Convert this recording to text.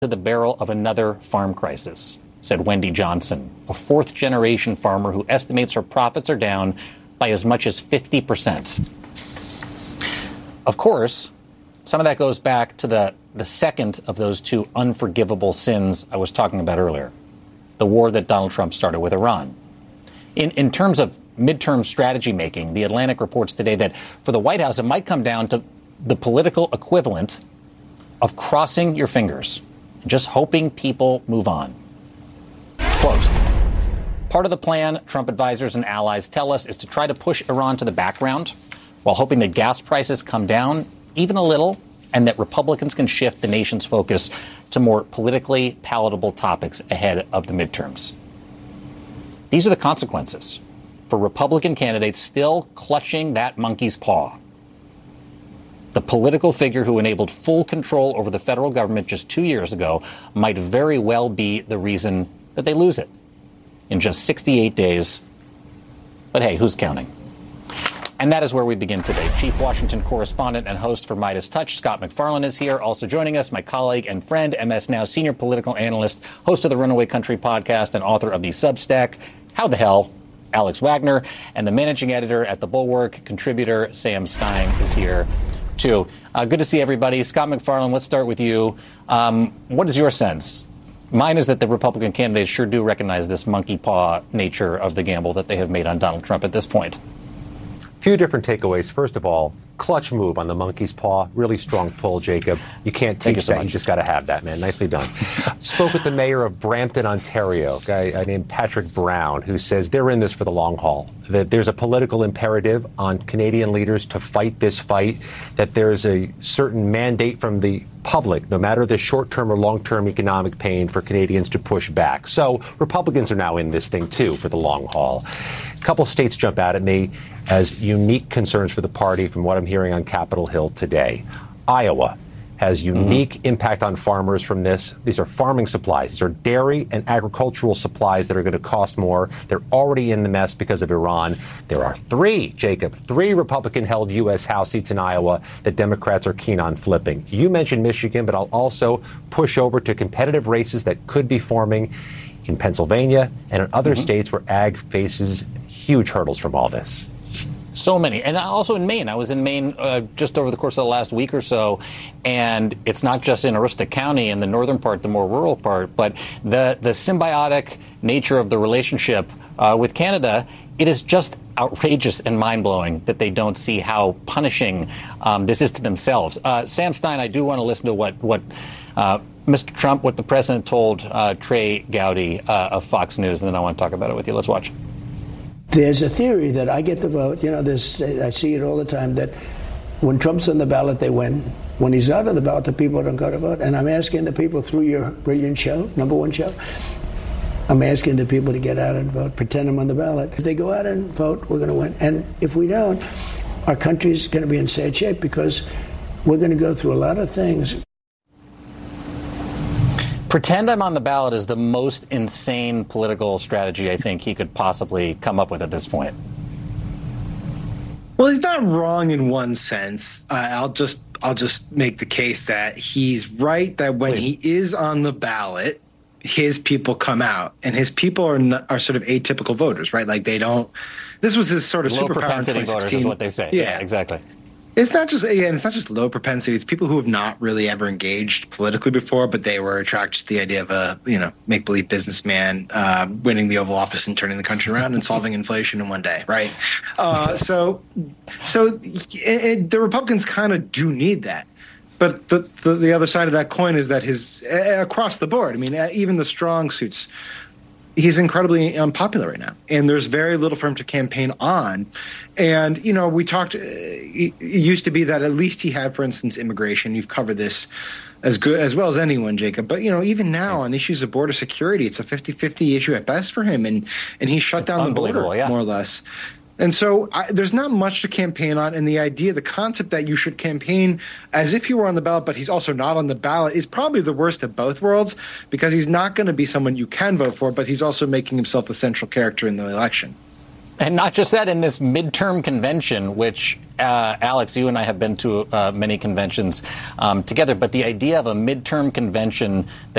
to the barrel of another farm crisis, said Wendy Johnson, a fourth-generation farmer who estimates her profits are down by as much as 50%. Of course, some of that goes back to the second of those two unforgivable sins I was talking about earlier, the war that Donald Trump started with Iran. In terms of midterm strategy making, The Atlantic reports today that for the White House, it might come down to the political equivalent of crossing your fingers and just hoping people move on. Quote, part of the plan, Trump advisors and allies tell us, is to try to push Iran to the background while hoping that gas prices come down even a little and that Republicans can shift the nation's focus to more politically palatable topics ahead of the midterms. These are the consequences for Republican candidates still clutching that monkey's paw. The political figure who enabled full control over the federal government just 2 years ago might very well be the reason that they lose it in just 68 days. But hey, who's counting? And that is where we begin today. Chief Washington correspondent and host for Midas Touch, Scott MacFarlane, is here. Also joining us, my colleague and friend, MS Now senior political analyst, host of the Runaway Country podcast, and author of the Substack, How the Hell?, Alex Wagner, and the managing editor at The Bulwark, contributor Sam Stein, is here too. Good to see everybody. Scott MacFarlane, let's start with you. What is your sense? Mine is that the Republican candidates sure do recognize this monkey paw nature of the gamble that they have made on Donald Trump at this point. Few different takeaways. First of all, clutch move on the monkey's paw. Really strong pull, Jacob. You can't teach that. You just got to have that, man. Nicely done. Spoke with the mayor of Brampton, Ontario, a guy named Patrick Brown, who says they're in this for the long haul, that there's a political imperative on Canadian leaders to fight this fight, that there's a certain mandate from the public, no matter the short-term or long-term economic pain, for Canadians to push back. So Republicans are now in this thing, too, for the long haul. A couple states jump out at me as unique concerns for the party from what I'm hearing on Capitol Hill today. Iowa has unique impact on farmers from this. These are farming supplies. These are dairy and agricultural supplies that are going to cost more. They're already in the mess because of Iran. There are three Republican-held U.S. House seats in Iowa that Democrats are keen on flipping. You mentioned Michigan, but I'll also push over to competitive races that could be forming in Pennsylvania and in other states where ag faces huge hurdles from all this. So many. And also in Maine. I was in Maine just over the course of the last week or so, and it's not just in Aroostook County in the northern part, the more rural part, but the symbiotic nature of the relationship with Canada, it is just outrageous and mind-blowing that they don't see how punishing this is to themselves. Sam Stein, I do want to listen to what Mr. Trump, what the president told Trey Gowdy of Fox News, and then I want to talk about it with you. Let's watch. There's a theory that I get the vote. I see it all the time, that when Trump's on the ballot, they win. When he's not on the ballot, the people don't go to vote. And I'm asking the people through your brilliant show, number one show, I'm asking the people to get out and vote, pretend I'm on the ballot. If they go out and vote, we're going to win. And if we don't, our country's going to be in sad shape because we're going to go through a lot of things. Pretend I'm on the ballot is the most insane political strategy I think he could possibly come up with at this point. Well, he's not wrong in one sense. I'll just make the case that he's right that when he is on the ballot, his people come out, and his people are sort of atypical voters, right? Like they don't. This was his sort of low superpower propensity in 2016. voters is what they say. Yeah, exactly. It's not just low propensity. It's people who have not really ever engaged politically before, but they were attracted to the idea of a make-believe businessman winning the Oval Office and turning the country around and solving inflation in one day, right? So the Republicans kind of do need that. But the other side of that coin is that his across the board. I mean, even the strong suits. He's incredibly unpopular right now, and there's very little for him to campaign on. And, we talked, it used to be that at least he had, for instance, immigration. You've covered this as well as anyone, Jacob. But, even now on issues of border security, it's a 50-50 issue at best for him. And he shut down the border, more or less. And so there's not much to campaign on. And the concept that you should campaign as if you were on the ballot, but he's also not on the ballot, is probably the worst of both worlds, because he's not going to be someone you can vote for, but he's also making himself the central character in the election. And not just that, in this midterm convention, which, Alex, you and I have been to many conventions together, but the idea of a midterm convention that